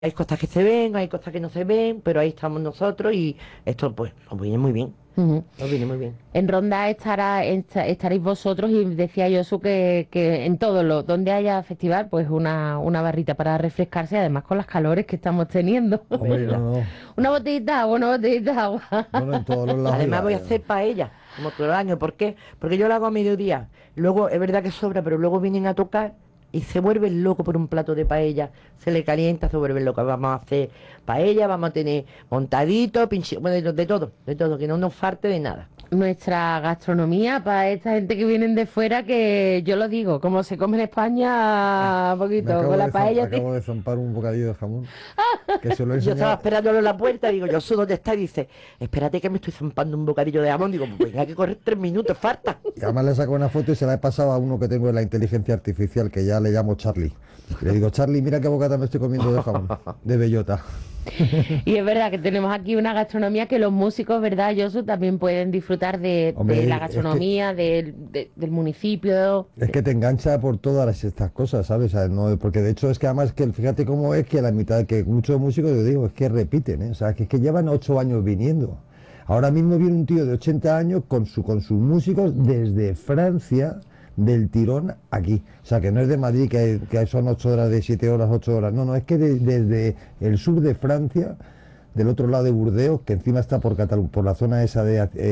Hay cosas que se ven, hay cosas que no se ven, pero ahí estamos nosotros y esto pues nos viene muy bien, Ujú. nos viene muy bien. En Ronda estaréis vosotros y decía Josu que en todo lo donde haya festival, pues una barrita para refrescarse, además con las calores que estamos teniendo. Hombre, no, no. Una botellita de agua, una botellita de agua. Bueno, en todos los lados Además voy a hacer paella, como todo el año. ¿Por qué? Porque yo lo hago a mediodía. Luego, es verdad que sobra, pero luego vienen a tocar y se vuelven locos por un plato de paella. Se le calienta, se vuelven locos. Vamos a hacer paella, vamos a tener montadito, bueno, de todo, que no nos falte de nada. Nuestra gastronomía para esta gente que vienen de fuera, que yo lo digo, como se come en España, poquito, con la paella. acabo de zampar un bocadillo de jamón, que se lo he Yo estaba enseñado. esperándolo en la puerta, digo, yo sé dónde está, y dice, espérate que me estoy zampando un bocadillo de jamón. Digo, pues venga, que correr 3 minutos, falta. Y además le saco una foto y se la he pasado a uno que tengo en la inteligencia artificial, que ya le llamo Charlie. Y le digo, Charlie, mira qué bocata me estoy comiendo de jamón, de bellota. Y es verdad que tenemos aquí una gastronomía que los músicos, ¿verdad, Josu? También pueden disfrutar Hombre, de la es que- gastronomía, del municipio. Es que te engancha por todas estas cosas, ¿sabes? O sea, no, porque de hecho es que además que fíjate cómo es que la mitad, que muchos músicos, yo digo, es que repiten, ¿eh? O sea, que es que llevan 8 años viniendo. Ahora mismo viene un tío de 80 años con sus músicos desde Francia, del tirón aquí. O sea, que no es de Madrid, que son 8 horas, de 7 horas, 8 horas. No, no, es que desde el sur de Francia, del otro lado de Burdeos, que encima está por por la zona esa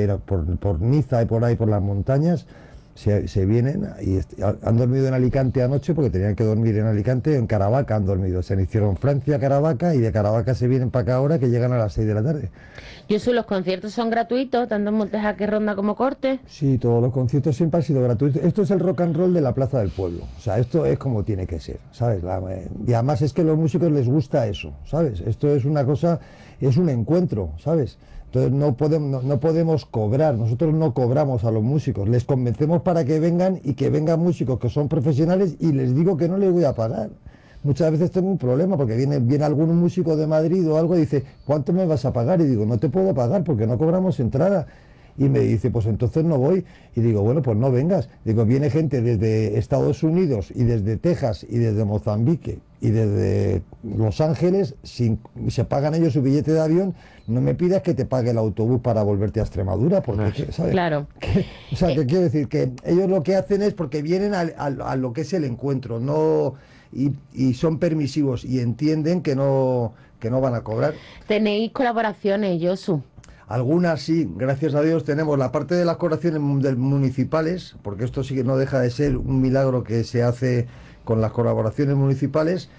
por Niza y por ahí, por las montañas, se vienen y han dormido en Alicante anoche porque tenían que dormir en Alicante, en Caravaca han dormido. Se hicieron Francia, Caravaca y de Caravaca se vienen para acá ahora, que llegan a las 6 de la tarde. Josu, los conciertos son gratuitos, tanto en Monteja que Ronda como Corte. Sí, todos los conciertos siempre han sido gratuitos. Esto es el rock and roll de la Plaza del Pueblo. O sea, esto es como tiene que ser, ¿sabes? Y además es que a los músicos les gusta eso, ¿sabes? Esto es una cosa, es un encuentro, ¿sabes? Entonces no podemos cobrar, nosotros no cobramos a los músicos, les convencemos para que vengan y que vengan músicos que son profesionales y les digo que no les voy a pagar. Muchas veces tengo un problema porque viene algún músico de Madrid o algo y dice, ¿cuánto me vas a pagar? Y digo, no te puedo pagar porque no cobramos entrada. Y me dice, pues entonces no voy. Y digo, bueno, pues no vengas. Digo, viene gente desde Estados Unidos y desde Texas y desde Mozambique y desde Los Ángeles, se pagan ellos su billete de avión, no me pidas que te pague el autobús para volverte a Extremadura, porque, ¿sabes? Claro. O sea, que quiero decir que ellos lo que hacen es porque vienen a lo que es el encuentro, no y son permisivos y entienden que no van a cobrar. Tenéis colaboraciones, Josu. Algunas sí, gracias a Dios tenemos la parte de las colaboraciones municipales, porque esto sí que no deja de ser un milagro que se hace con las colaboraciones municipales,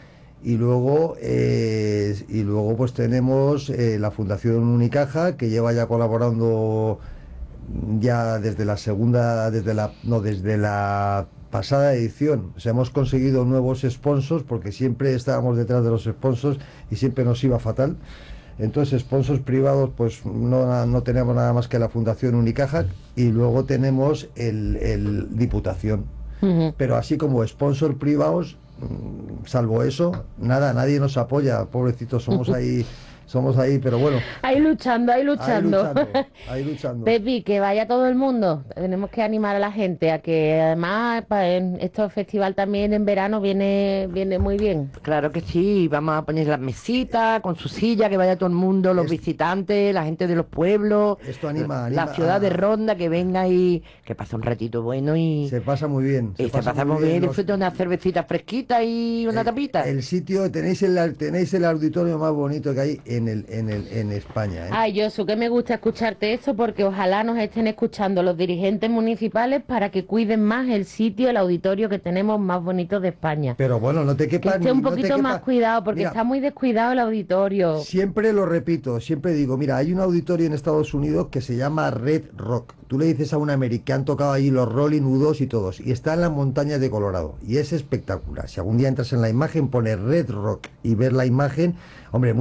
y luego pues tenemos la Fundación Unicaja, que lleva ya colaborando ya desde la segunda, desde la pasada edición. O sea, hemos conseguido nuevos sponsors porque siempre estábamos detrás de los sponsors y siempre nos iba fatal. Entonces, sponsors privados, pues no tenemos nada más que la Fundación Unicaja y luego tenemos el Diputación. Ujú. Pero así como sponsors privados, salvo eso, nada, nadie nos apoya, pobrecitos, somos ahí, pero bueno, Ahí luchando, ahí ahí luchando. luchando, ahí luchando. Pepi, que vaya todo el mundo. Tenemos que animar a la gente a que además en este festival también en verano viene muy bien. Claro que sí, vamos a poner las mesitas con su silla, que vaya todo el mundo, los Es- visitantes, la gente de los pueblos, Esto anima la ciudad de a- Ronda, que venga y que pase un ratito bueno Se pasa muy bien. y se pasa muy bien, los- disfruta una cervecita fresquita y una tapita. el sitio, tenéis el auditorio más bonito que hay en España, ¿eh? Ay, Josu, que me gusta escucharte esto porque ojalá nos estén escuchando los dirigentes municipales para que cuiden más el sitio, el auditorio que tenemos más bonito de España. Pero bueno, no te Que quepa esté un no te poquito quepa- más cuidado porque Mira, está muy descuidado el auditorio. siempre lo repito, siempre digo, mira, hay un auditorio en Estados Unidos que se llama Red Rock. Tú le dices a un americano que han tocado ahí los Rolling U2 y todos, y está en las montañas de Colorado, y es espectacular. Si algún día entras en la imagen, pone Red Rock y ver la imagen, hombre,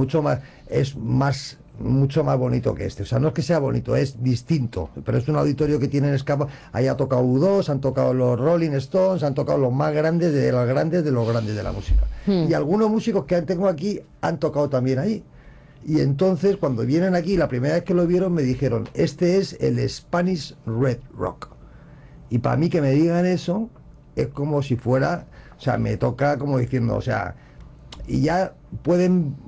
mucho más bonito que este. O sea, no es que sea bonito, es distinto, pero es un auditorio que tiene escapa. Ahí ha tocado U2, han tocado los Rolling Stones, han tocado los más grandes de los grandes de los grandes de la música. Y algunos músicos que tengo aquí han tocado también ahí. Y entonces, cuando vienen aquí, la primera vez que lo vieron, me dijeron, este es el Spanish Red Rock. Y para mí que me digan eso, es como si fuera, o sea, me toca como diciendo, o sea, y ya pueden